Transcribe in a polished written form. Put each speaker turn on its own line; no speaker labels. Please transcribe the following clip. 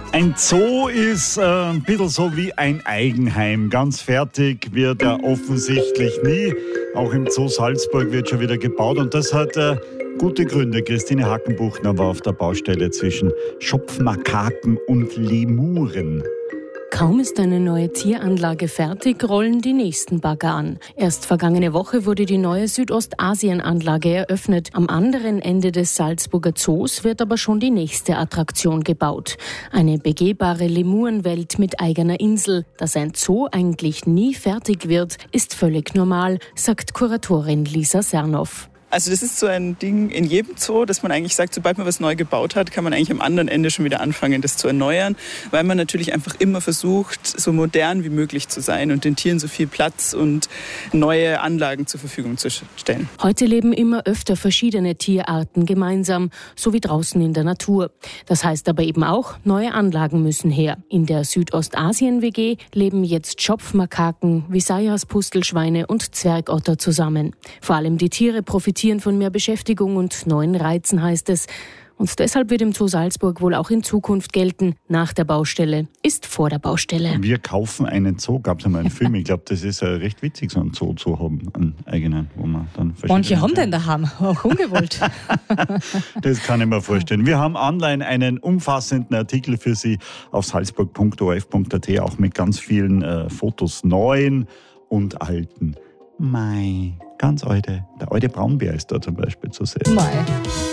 Ein Zoo ist ein bisschen so wie ein Eigenheim. Ganz fertig wird er offensichtlich nie. Auch im Zoo Salzburg wird schon wieder gebaut und das hat gute Gründe. Christine Hackenbuchner war auf der Baustelle zwischen Schopfmakaken und Lemuren.
Kaum ist eine neue Tieranlage fertig, rollen die nächsten Bagger an. Erst vergangene Woche wurde die neue Südostasien-Anlage eröffnet. Am anderen Ende des Salzburger Zoos wird aber schon die nächste Attraktion gebaut. Eine begehbare Lemurenwelt mit eigener Insel. Dass ein Zoo eigentlich nie fertig wird, ist völlig normal, sagt Kuratorin Lisa Sernow.
Also das ist so ein Ding in jedem Zoo, dass man eigentlich sagt, sobald man was neu gebaut hat, kann man eigentlich am anderen Ende schon wieder anfangen, das zu erneuern, weil man natürlich einfach immer versucht, so modern wie möglich zu sein und den Tieren so viel Platz und neue Anlagen zur Verfügung zu stellen.
Heute leben immer öfter verschiedene Tierarten gemeinsam, so wie draußen in der Natur. Das heißt aber eben auch, neue Anlagen müssen her. In der Südostasien-WG leben jetzt Schopfmakaken, Visayas-Pustelschweine und Zwergotter zusammen. Vor allem die Tiere profitieren von mehr Beschäftigung und neuen Reizen, heißt es. Und deshalb wird im Zoo Salzburg wohl auch in Zukunft gelten, nach der Baustelle ist vor der Baustelle.
Wir kaufen einen Zoo, gab es einmal einen Film. Ich glaube, das ist recht witzig, so einen Zoo zu haben, einen eigenen, wo man dann
manche haben den daheim, auch ungewollt.
Das kann ich mir vorstellen. Wir haben online einen umfassenden Artikel für Sie auf salzburg.orf.at, auch mit ganz vielen Fotos, neuen und alten. Mei, ganz alte. Der alte Braunbär ist da zum Beispiel zu sehen.
Mei.